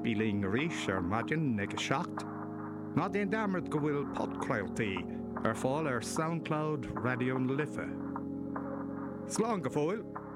bíling ríis maidin ag seacht, ná déon damart go bhfuil podcrailtaí fáil SoundCloud Radio na Lifa. Slán go fóil!